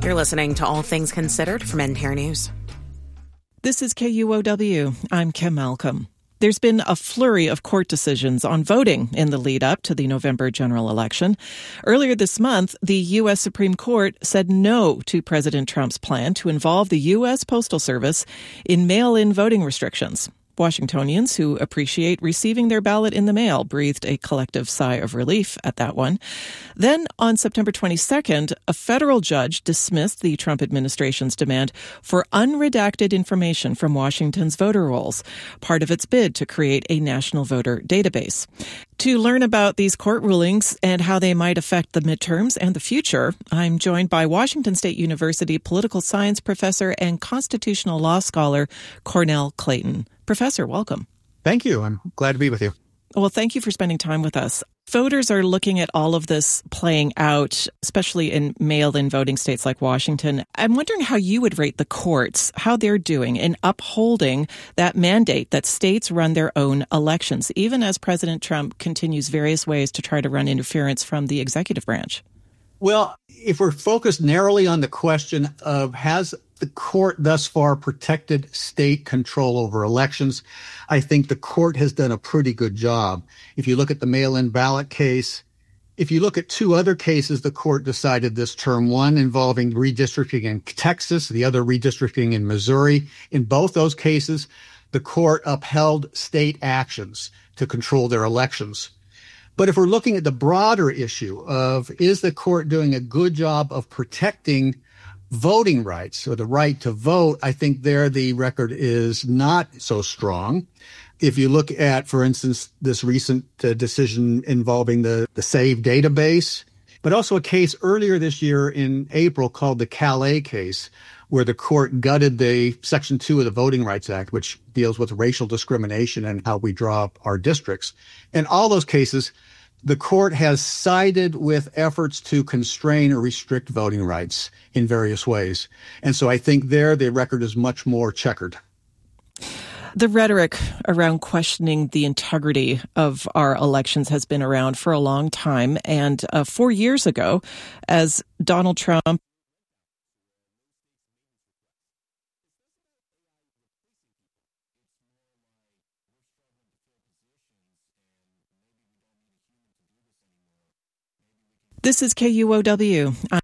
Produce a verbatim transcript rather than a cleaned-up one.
You're listening to All Things Considered from N P R News. This is K U O W. I'm Kim Malcolm. There's been a flurry of court decisions on voting in the lead up to the November general election. Earlier this month, the U S Supreme Court said no to President Trump's plan to involve the U S Postal Service in mail-in voting restrictions. Washingtonians who appreciate receiving their ballot in the mail breathed a collective sigh of relief at that one. Then, on September twenty-second, a federal judge dismissed the Trump administration's demand for unredacted information from Washington's voter rolls, part of its bid to create a national voter database. To learn about these court rulings and how they might affect the midterms and the future, I'm joined by Washington State University political science professor and constitutional law scholar Cornell Clayton. Professor, welcome. Thank you. I'm glad to be with you. Well, thank you for spending time with us. Voters are looking at all of this playing out, especially in mail-in voting states like Washington. I'm wondering how you would rate the courts, how they're doing in upholding that mandate that states run their own elections, even as President Trump continues various ways to try to run interference from the executive branch. Well, if we're focused narrowly on the question of has the court thus far protected state control over elections, I think the court has done a pretty good job. If you look at the mail-in ballot case, if you look at two other cases the court decided this term, one involving redistricting in Texas, the other redistricting in Missouri. In both those cases, the court upheld state actions to control their elections. But if we're looking at the broader issue of is the court doing a good job of protecting voting rights or the right to vote, I think there the record is not so strong. If you look at, for instance, this recent uh, decision involving the, the SAVE database, but also a case earlier this year in April called the Calais case, where the court gutted the Section two of the Voting Rights Act, which deals with racial discrimination and how we draw up our districts. In all those cases, the court has sided with efforts to constrain or restrict voting rights in various ways. And so I think there the record is much more checkered. The rhetoric around questioning the integrity of our elections has been around for a long time. And uh, four years ago, as Donald Trump This is K U O W.